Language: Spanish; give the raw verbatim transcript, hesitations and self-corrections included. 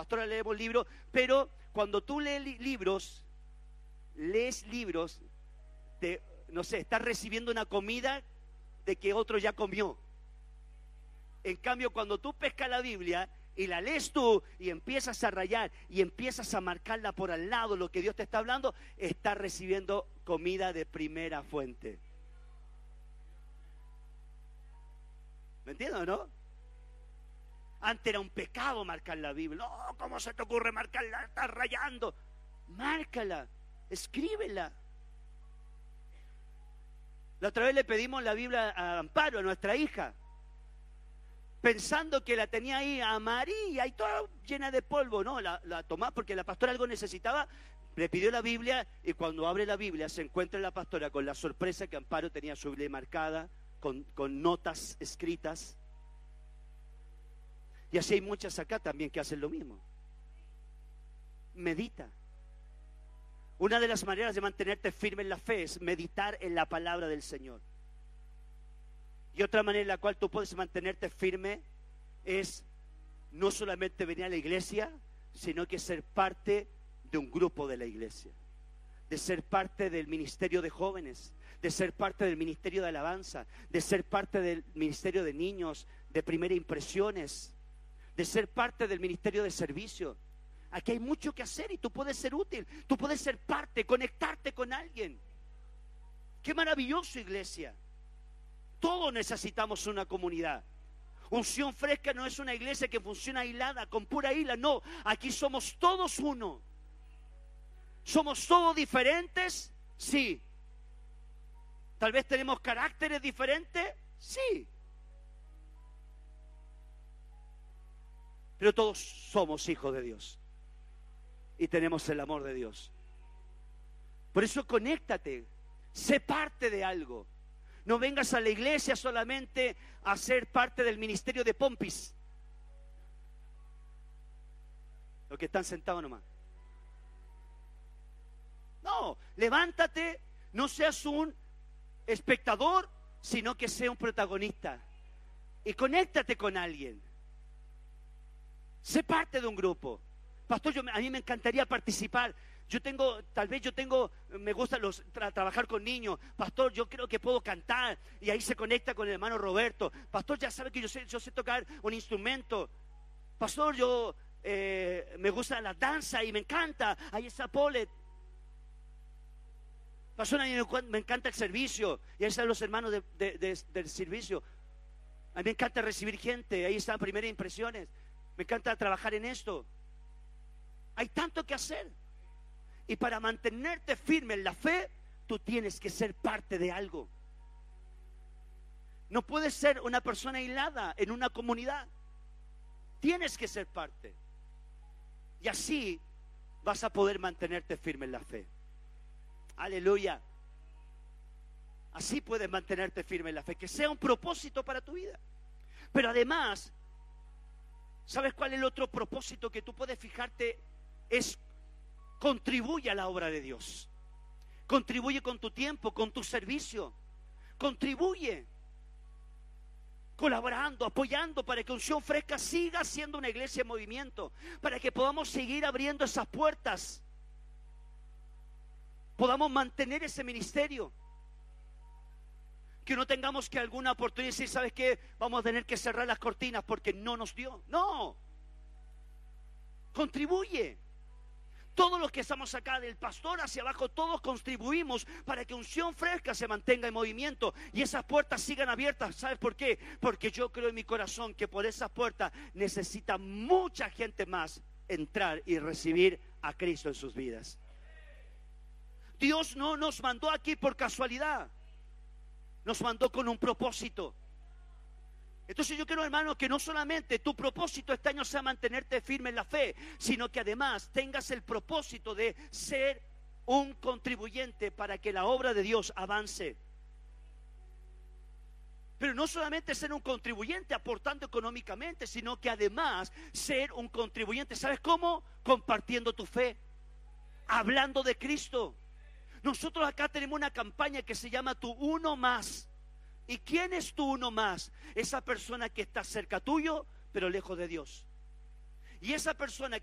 pastora leemos libros, pero cuando tú lees li- libros, lees libros, de, no sé, estás recibiendo una comida de que otro ya comió. En cambio, cuando tú pescas la Biblia y la lees tú y empiezas a rayar y empiezas a marcarla por al lado lo que Dios te está hablando, estás recibiendo comida de primera fuente. ¿Me entiendes o no? Antes era un pecado marcar la Biblia. No, ¿cómo se te ocurre marcarla? Estás rayando. Márcala, escríbela. La otra vez le pedimos la Biblia a Amparo, a nuestra hija, pensando que la tenía ahí amarilla y toda llena de polvo. No, la, la tomó porque la pastora algo necesitaba, le pidió la Biblia y cuando abre la Biblia se encuentra la pastora con la sorpresa que Amparo tenía su Biblia marcada, con, con notas escritas. Y así hay muchas acá también que hacen lo mismo. Medita. Una de las maneras de mantenerte firme en la fe es meditar en la palabra del Señor. Y otra manera en la cual tú puedes mantenerte firme es no solamente venir a la iglesia, sino que ser parte de un grupo de la iglesia, de ser parte del ministerio de jóvenes, de ser parte del ministerio de alabanza, de ser parte del ministerio de niños, de primeras impresiones, de ser parte del ministerio de servicio. Aquí hay mucho que hacer y tú puedes ser útil, tú puedes ser parte, conectarte con alguien. Qué maravilloso, iglesia. Todos necesitamos una comunidad. Unción Fresca no es una iglesia que funciona aislada, con pura isla, no. Aquí somos todos uno. ¿Somos todos diferentes? Sí. ¿Tal vez tenemos caracteres diferentes? Sí. Pero todos somos hijos de Dios y tenemos el amor de Dios. Por eso conéctate, sé parte de algo. No vengas a la iglesia solamente a ser parte del ministerio de Pompis. Los que están sentados nomás. No, levántate, no seas un espectador, sino que sea un protagonista. Y conéctate con alguien. Sé parte de un grupo. Pastor, yo, a mí me encantaría participar. Yo tengo, tal vez yo tengo, me gusta los, tra, trabajar con niños. Pastor, yo creo que puedo cantar. Y ahí se conecta con el hermano Roberto. Pastor, ya sabe que yo sé, yo sé tocar un instrumento. Pastor, yo eh, me gusta la danza y me encanta. Ahí está Paulette. Pastor, a mí me, me encanta el servicio. Y ahí están los hermanos de, de, de, del servicio. A mí me encanta recibir gente. Ahí están primeras impresiones. Me encanta trabajar en esto. Hay tanto que hacer. Y para mantenerte firme en la fe, tú tienes que ser parte de algo. No puedes ser una persona aislada en una comunidad. Tienes que ser parte. Y así vas a poder mantenerte firme en la fe. Aleluya. Así puedes mantenerte firme en la fe. Que sea un propósito para tu vida. Pero además, ¿sabes cuál es el otro propósito que tú puedes fijarte? Es contribuye a la obra de Dios. Contribuye con tu tiempo, con tu servicio. Contribuye. Colaborando, apoyando para que Unción Fresca siga siendo una iglesia en movimiento. Para que podamos seguir abriendo esas puertas. Podamos mantener ese ministerio. Que no tengamos que alguna oportunidad decir, ¿sabes qué? Vamos a tener que cerrar las cortinas porque no nos dio. No. Contribuye. Todos los que estamos acá, del pastor hacia abajo, todos contribuimos para que Unción Fresca se mantenga en movimiento y esas puertas sigan abiertas. ¿Sabes por qué? Porque yo creo en mi corazón que por esas puertas necesita mucha gente más entrar y recibir a Cristo en sus vidas. Dios no nos mandó aquí por casualidad. Nos mandó con un propósito. Entonces yo quiero, hermano, que no solamente tu propósito este año sea mantenerte firme en la fe, sino que además tengas el propósito de ser un contribuyente para que la obra de Dios avance. Pero no solamente ser un contribuyente aportando económicamente, sino que además ser un contribuyente, ¿sabes cómo? Compartiendo tu fe, hablando de Cristo. Nosotros acá tenemos una campaña que se llama Tu Uno Más. ¿Y quién es tu uno más? Esa persona que está cerca tuyo, pero lejos de Dios. Y esa persona